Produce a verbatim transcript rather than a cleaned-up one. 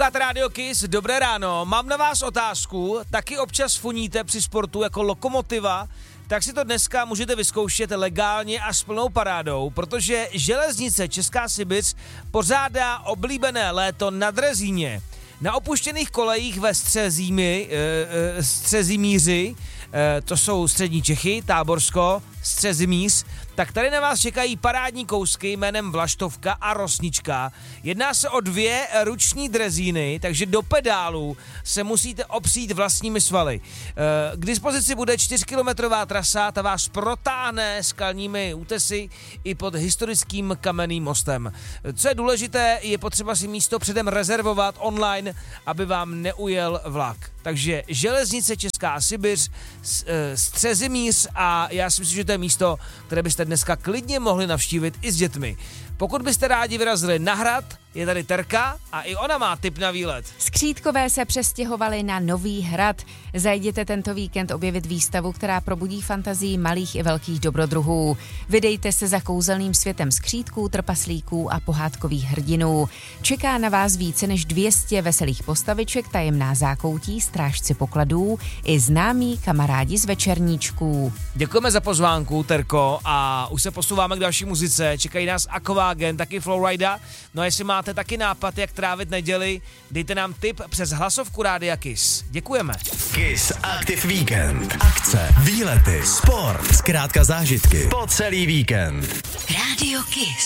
Posloucháte Radio Kiss, dobré ráno, mám na vás otázku, taky občas funíte při sportu jako lokomotiva, tak si to dneska můžete vyzkoušet legálně a s plnou parádou, protože železnice Česká Sibiř pořádá oblíbené léto na Drezíně. Na opuštěných kolejích ve Střezími, e, e, Střezimíři, e, to jsou střední Čechy, Táborsko, Střezimíř, tak tady na vás čekají parádní kousky jménem Vlaštovka a Rosnička. Jedná se o dvě ruční drezíny, takže do pedálu se musíte opřít vlastními svaly. K dispozici bude čtyřkilometrová trasa, ta vás protáhne skalními útesy i pod historickým kamenným mostem. Co je důležité, je potřeba si místo předem rezervovat online, aby vám neujel vlak. Takže železnice Česká Sibiř, Střezimíř a já si myslím, že to je místo, které byste dneska klidně mohli navštívit i s dětmi. Pokud byste rádi vyrazili na hrad, je tady Terka a i ona má tip na výlet. Skřítkové se přestěhovali na Nový hrad. Zajděte tento víkend objevit výstavu, která probudí fantazii malých i velkých dobrodruhů. Vydejte se za kouzelným světem skřítků, trpaslíků a pohádkových hrdinů. Čeká na vás více než dvě stě veselých postaviček, tajemná zákoutí, strážci pokladů i známí kamarádi z večerníčků. Děkujeme za pozvánku, Terko, a už se posouváme k další muzice. Čekají nás Aquagen, taky Flowrida. No a jestli máte taky nápad, jak trávit neděli, dejte nám tip přes hlasovku Rádia Kiss. Děkujeme. Kiss Active Weekend. Akce, výlety, sport, zkrátka zážitky po celý víkend. Radio Kiss.